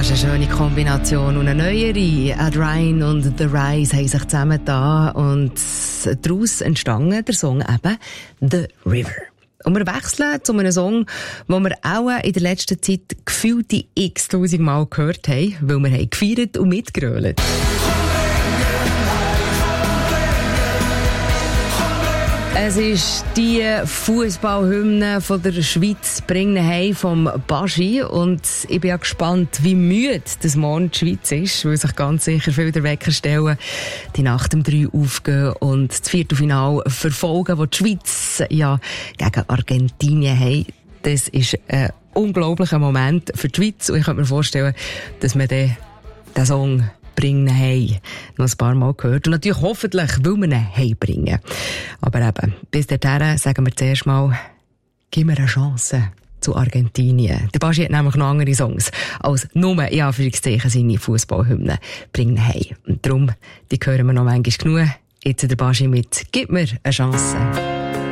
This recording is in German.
Das ist eine schöne Kombination und eine neuere. Ed Ryan und The Rise haben sich zusammengetan und daraus entstanden der Song eben «The River». Und wir wechseln zu einem Song, den wir auch in der letzten Zeit gefühlte x-tausend Mal gehört haben, weil wir haben gefeiert und mitgerölt. Es ist die Fußballhymne von der Schweiz «Bring ihn heim» vom Baschi. Und ich bin ja gespannt, wie müde das morgen die Schweiz ist, weil sich ganz sicher viele der Wecker stellen, die Nacht um 3 aufgehen und das Viertelfinale verfolgen, wo die Schweiz ja gegen Argentinien haben. Das ist ein unglaublicher Moment für die Schweiz. Und ich kann mir vorstellen, dass man den Song «Bring ihn heim» noch ein paar Mal gehört. Und natürlich hoffentlich will man ihn heimbringen. Aber eben, bis dahin sagen wir zuerst mal, gib mir eine Chance zu Argentinien. Der Baschi hat nämlich noch andere Songs als nur, in Anführungszeichen, seine Fußballhymnen «Bring ihn heim». Und darum, die hören wir noch manchmal genug. Jetzt der Baschi mit «Gib mir eine Chance».